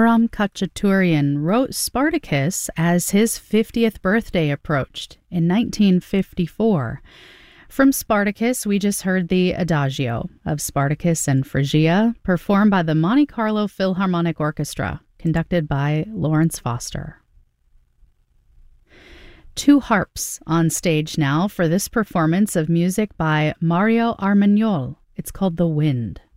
Aram Khachaturian wrote Spartacus as his 50th birthday approached in 1954. From Spartacus, we just heard the Adagio of Spartacus and Phrygia, performed by the Monte Carlo Philharmonic Orchestra, conducted by Lawrence Foster. Two harps on stage now for this performance of music by Mario Armagnol. It's called The Wind.